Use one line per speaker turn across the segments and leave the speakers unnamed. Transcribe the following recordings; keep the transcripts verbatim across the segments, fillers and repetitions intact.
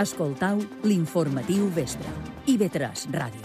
Escoltau l'informatiu vespre. I ve tres Ràdio.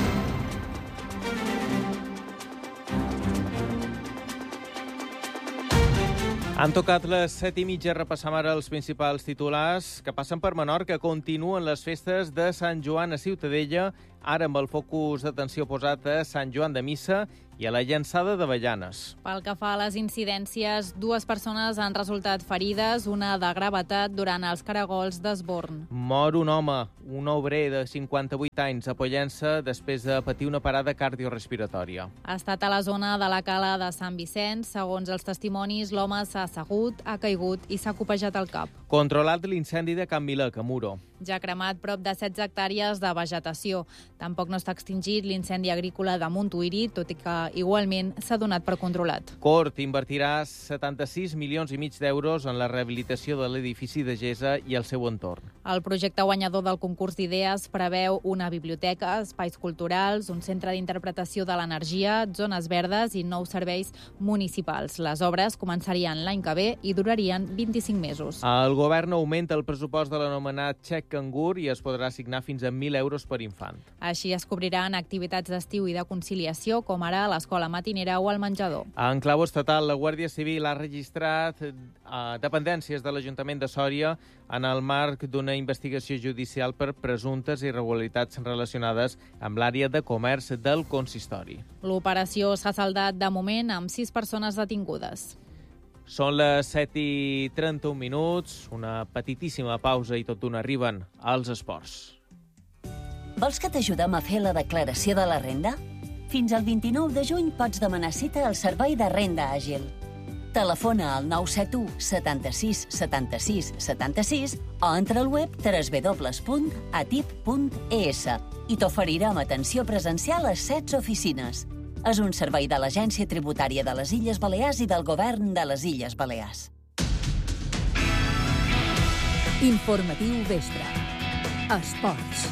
Han tocat les set i mitja, repassam ara els principals titulars que passen per Menorca. Continuen les festes de Sant Joan a Ciutadella, ara amb el focus d'atenció posat a Sant Joan de Missa i a la llançada d'avellanes.
Pel que fa a les incidències, dues persones han resultat ferides, una de gravetat durant els caragols d'Esborn.
Mor un home, un obrer de cinquanta-vuit anys, a Pollença després de patir una parada cardiorespiratòria.
Ha estat a la zona de la cala de Sant Vicenç. Segons els testimonis, l'home s'ha assegut, ha caigut i s'ha copejat el cap.
Controlat l'incendi de Can Milec, a Muro.
Ja ha cremat prop de setze hectàrees de vegetació. Tampoc no està extingit l'incendi agrícola de Montuïri, tot i que igualment s'ha donat per controlat.
Cort invertirà setanta-sis milions i mig d'euros en la rehabilitació de l'edifici de Gesa i el seu entorn.
El projecte guanyador del concurs d'idees preveu una biblioteca, espais culturals, un centre d'interpretació de l'energia, zones verdes i nous serveis municipals. Les obres començarien l'any que ve i durarien vint-i-cinc mesos.
El govern augmenta el pressupost de l'anomenat xec cangur i es podrà assignar fins a mil euros per infant.
Així es cobriran activitats d'estiu i de conciliació, com ara l'escola matinera o el menjador.
En clau estatal, la Guàrdia Civil ha registrat eh, dependències de l'Ajuntament de Sòria en el marc d'una investigació judicial per presumptes irregularitats relacionades amb l'àrea de comerç del consistori.
L'operació s'ha saldat de moment amb sis persones detingudes.
Són les set i trenta-un minuts, una petitíssima pausa i tot d'una arriben als esports.
Vols que t'ajudem a fer la declaració de la renda? Fins al vint-i-nou de juny pots demanar cita al Servei de Renda Àgil. Telefona al nou set u setanta-sis setanta-sis setanta-sis o entra al web w w w punt atip punt e s i t'oferirem atenció presencial a set oficines. És un servei de l'Agència Tributària de les Illes Balears i del Govern de les Illes Balears.
Informatiu vespre. Esports.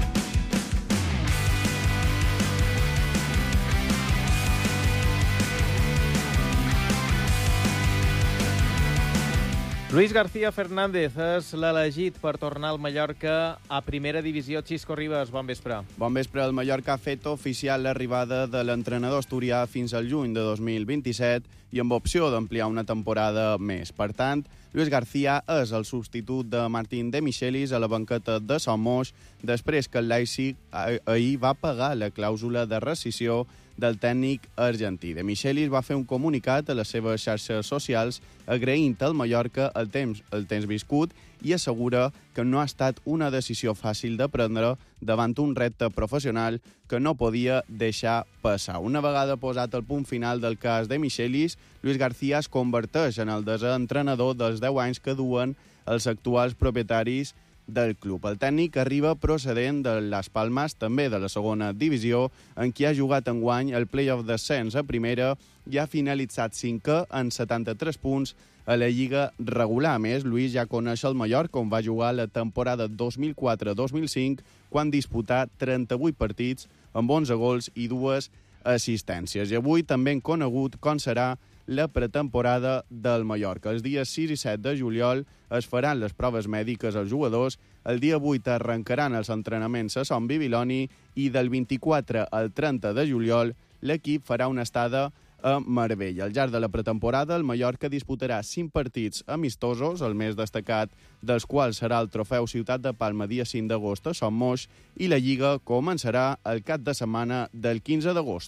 Luis García Fernández és l'elegit per tornar al Mallorca a primera divisió. Xisco Ribas, bon vespre.
Bon vespre. El Mallorca ha fet oficial l'arribada de l'entrenador asturià fins al juny de dos mil vint-i-set i amb opció d'ampliar una temporada més. Per tant, Luis García és el substitut de Martín de Michelis a la banqueta de Somos després que el Leipzig ahir va pagar la clàusula de rescissió del tècnic argentí. De Michelis va fer un comunicat a les seves xarxes socials agraint al Mallorca el temps, el temps viscut i assegura que no ha estat una decisió fàcil de prendre davant un repte professional que no podia deixar passar. Una vegada posat el punt final del cas de Michelis, Luis García es converteix en el desè entrenador dels deu anys que duen els actuals propietaris del club. El tècnic arriba procedent de Las Palmas, també de la segona divisió, en qui ha jugat enguany el play-off d'ascens a primera i ha finalitzat cinquè en setanta-tres punts a la Lliga regular. A més, Luis ja coneix el Mallorca, on va jugar la temporada dos mil quatre dos mil cinc, quan disputà trenta-vuit partits amb onze gols i dues assistències. I avui també hem conegut com serà la pretemporada del Mallorca. Els dies sis i set de juliol es faran les proves mèdiques als jugadors, el dia vuit arrencaran els entrenaments a Son Bibiloni i del vint-i-quatre al trenta de juliol l'equip farà una estada a Marbella. Al llarg de la pretemporada, el Mallorca disputarà cinc partits amistosos, el més destacat dels quals serà el trofeu Ciutat de Palma dia cinc d'agost a Son Moix, i la Lliga començarà el cap de setmana del quinze d'agost.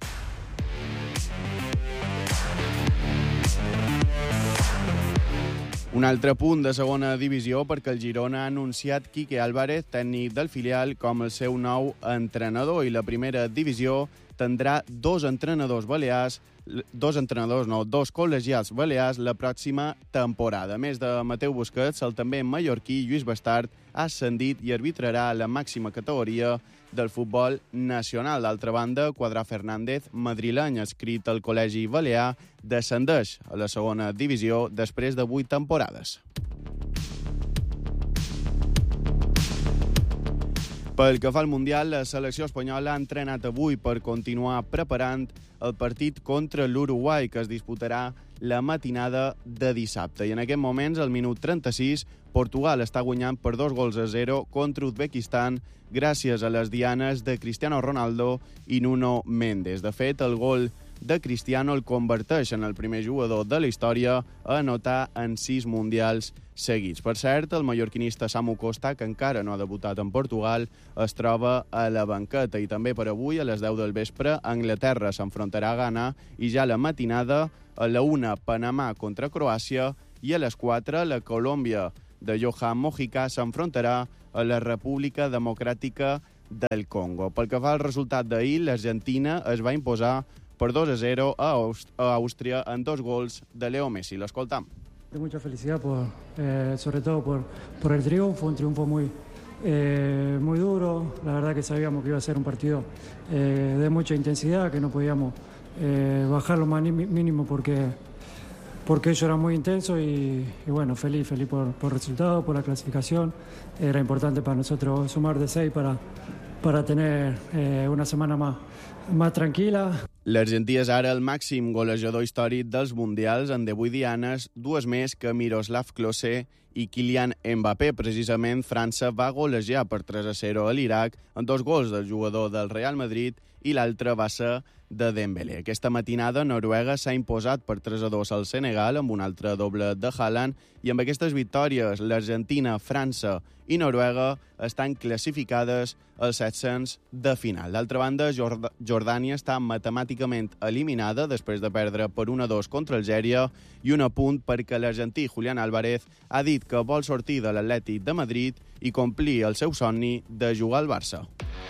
Un altre punt de segona divisió perquè el Girona ha anunciat Quique Álvarez, tècnic del filial, com el seu nou entrenador, i la primera divisió tindrà dos entrenadors balears, dos entrenadors, no, dos col·legiats balears la pròxima temporada. A més de Mateu Busquets, el també mallorquí Lluís Bastard ha ascendit i arbitrarà la màxima categoria del futbol nacional. D'altra banda, Quadrà Fernández, madrileny adscrit al Col·legi Balear, descendeix a la segona divisió després de vuit temporades. Pel que fa al Mundial, la selecció espanyola ha entrenat avui per continuar preparant el partit contra l'Uruguai, que es disputarà la matinada de dissabte. I en aquest moments, al minut trenta-sis, Portugal està guanyant per dos gols a zero contra Uzbekistan gràcies a les dianes de Cristiano Ronaldo i Nuno Mendes. De fet, el gol de Cristiano el converteix en el primer jugador de la història a anotar en sis mundials seguits. Per cert, el mallorquinista Samu Costa, que encara no ha debutat en Portugal, es troba a la banqueta. I també per avui, a les deu del vespre, Anglaterra s'enfrontarà a Ghana i ja a la matinada, a la una, Panamà contra Croàcia i a les quatre, la Colòmbia de Johan Mojica s'enfrontarà a la República Democràtica del Congo. Pel que fa al resultat d'ahir, l'Argentina es va imposar per dos a zero a, Aust a Àustria en dos gols de Leo Messi. L'escoltam.
Mucha felicidad, por, eh, sobre todo por, por el triunfo, un triunfo muy, eh, muy duro. La verdad que sabíamos que iba a ser un partido eh, de mucha intensidad, que no podíamos eh, bajar lo más mínimo porque, porque ellos eran muy intensos y, y bueno, feliz, feliz por, por el resultado, por la clasificación. Era importante para nosotros sumar de seis para, para tener eh, una semana más, más tranquila.
L'Argentí és ara el màxim golejador històric dels Mundials en divuit dianes, dues més que Miroslav Klose i Kylian Mbappé. Precisament, França va golejar per tres a zero a l'Iraq en dos gols del jugador del Real Madrid i l'altre va ser de Dembélé. Aquesta matinada, Noruega s'ha imposat per tres a dos al Senegal amb un altre doble de Haaland i amb aquestes victòries, l'Argentina, França i Noruega estan classificades als setzents de final. D'altra banda, Jord Jordània està matemàticament eliminada després de perdre per un a dos contra Algèria i un apunt perquè l'argentí Julián Álvarez ha dit que vol sortir de l'Atlètic de Madrid i complir el seu somni de jugar al Barça.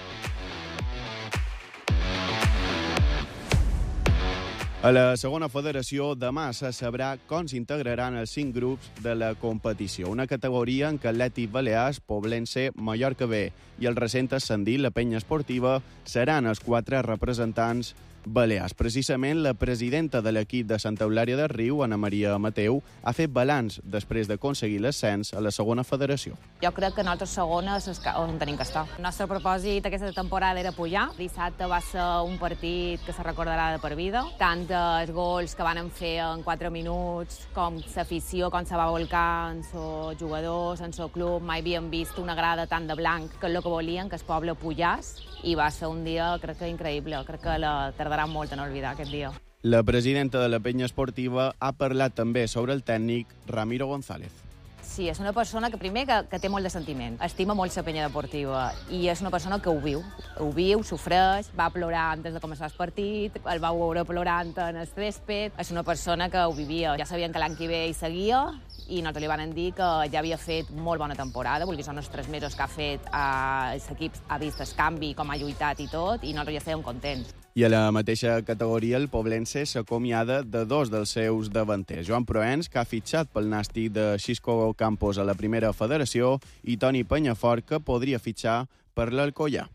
A la segona federació, demà se sabrà com s'integraran els cinc grups de la competició, una categoria en què Atlètic Balears, Poblense, Mallorca B i el recent ascendit, la Penya Esportiva, seran els quatre representants balears. Precisament, la presidenta de l'equip de Santa Eulària de Riu, Ana Maria Mateu, ha fet balanç després d'aconseguir l'ascens a la segona federació.
Jo crec que nosaltres segona és on tenim que estar. El nostre propòsit aquesta temporada era pujar. Dissabte va ser un partit que se recordarà de per vida. Tant els gols que van fer en quatre minuts, com l'afició, com se va volcar en els jugadors, en el club. Mai havíem vist una grada tan de blanc, que és el que volien, que el poble pujàs. I va ser un dia, crec que increïble. Crec que la tardarà molt en oblidar aquest dia.
La presidenta de la Penya Esportiva ha parlat també sobre el tècnic Ramiro González.
Sí, és una persona que primer que, que té molt de sentiment, estima molt la Penya Deportiva i és una persona que ho viu, ho viu, sofreix, va plorar antes de començar el partit, el va veure plorant en el césped, és una persona que ho vivia. Ja sabien que l'any que ve hi seguia i nosaltres li van dir que ja havia fet molt bona temporada, vull dir, són els tres mesos que ha fet eh, els equips, ha vist el canvi, com ha lluitat i tot, i nosaltres ja estàvem contents.
I a la mateixa categoria, el Poblense s'acomiada de dos dels seus davanters. Joan Proens, que ha fitxat pel Nàstic de Xisco Campos a la primera federació, i Toni Penyafort, que podria fitxar per l'Alcoyà.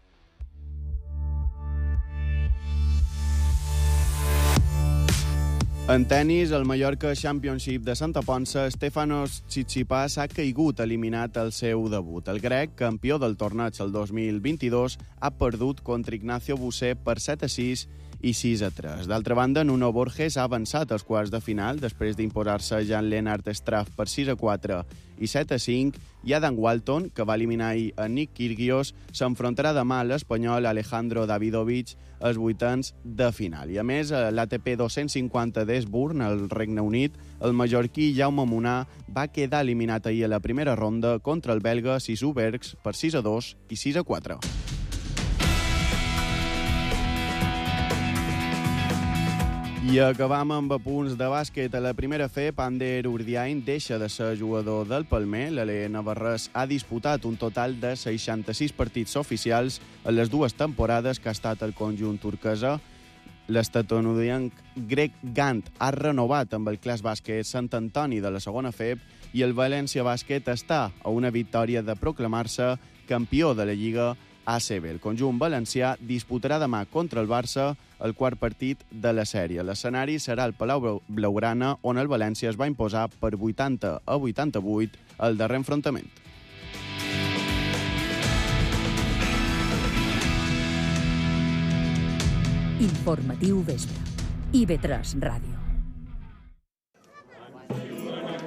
En tennis, el Mallorca Championship de Santa Ponça, Stefanos Tsitsipas ha caigut eliminat al seu debut. El grec, campió del torneig el dos mil vint-i-dos, ha perdut contra Ignacio Busser per set a sis i sis a tres. D'altra banda, Nuno Borges ha avançat als quarts de final després d'imposar-se Jan-Lennart Straff per sis a quatre i set a cinc, i Adam Walton, que va eliminar ahir a Nick Kyrgios, s'enfrontarà demà a l'espanyol Alejandro Davidovich als vuitens de final. I a més, a l'A T P dos-cents cinquanta d'Esburn, al Regne Unit, el mallorquí Jaume Munar va quedar eliminat ahir a la primera ronda contra el belga Sissu Bergs per sis a dos i sis a quatre. I acabam amb apunts de bàsquet. A la primera F, Pander Urdiain deixa de ser jugador del Palmer. L'Ale Navarrès ha disputat un total de seixanta-sis partits oficials en les dues temporades que ha estat el conjunt turquesa. L'estatunidenc Greg Gant ha renovat amb el Clas Bàsquet Sant Antoni de la segona F E B i el València Bàsquet està a una victòria de proclamar-se campió de la Lliga A C B. El conjunt valencià disputarà demà contra el Barça el quart partit de la sèrie. L'escenari serà el Palau Blaugrana, on el València es va imposar per vuitanta a vuitanta-vuit al darrer enfrontament.
Informatiu Vespre. I V tres Ràdio.